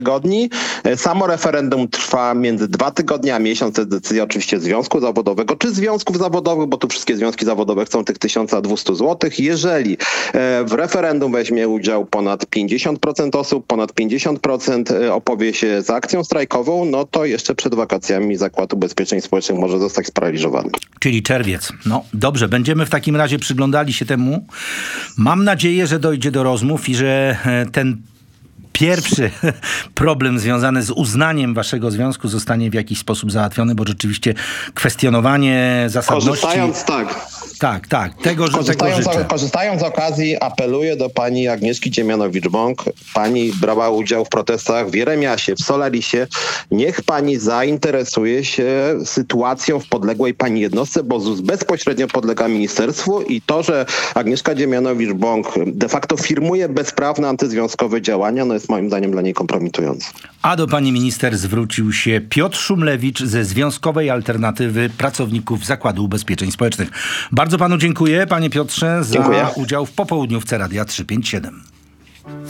tygodni. Samo referendum trwa między 2 tygodnie a miesiąc. To jest decyzja oczywiście związku zawodowego, czy związków zawodowych, bo tu wszystkie związki zawodowe chcą tych 1200 zł. Jeżeli w referendum weźmie udział ponad 50% osób, ponad 50% opowie się za akcją strajkową, no to jeszcze przed wakacjami Zakład Ubezpieczeń Społecznych może zostać sparaliżowany. Czyli czerwiec. No dobrze, będziemy w takim razie przyglądali się temu. Mam nadzieję, że dojdzie do rozmów i że ten pierwszy problem związany z uznaniem waszego związku zostanie w jakiś sposób załatwiony, bo rzeczywiście kwestionowanie zasadności... Tego życzę. Korzystając z okazji, apeluję do pani Agnieszki Dziemianowicz-Bąk. Pani brała udział w protestach w Jeremiasie, w Solarisie. Niech pani zainteresuje się sytuacją w podległej pani jednostce, bo ZUS bezpośrednio podlega ministerstwu i to, że Agnieszka Dziemianowicz-Bąk de facto firmuje bezprawne antyzwiązkowe działania, no jest moim zdaniem dla niej kompromitujące. A do pani minister zwrócił się Piotr Szumlewicz ze Związkowej Alternatywy Pracowników Zakładu Ubezpieczeń Społecznych. Bardzo panu dziękuję, panie Piotrze, za udział w popołudniówce Radia 357.